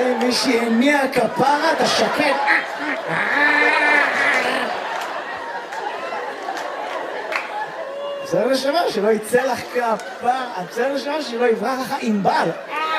עם מישהי הניע כפרה, אתה שקט. בסדר לשמה שלא יצא לך כפרה, בסדר לשמה שלא יברח לך עם בעל.